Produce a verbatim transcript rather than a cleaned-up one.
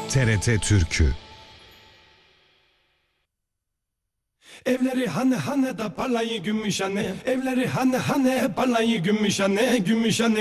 T R T Türkü. Evleri hane hane da parlayı gümüş anne. Evleri hane hane parlayı gümüş anne. Gümüş anne.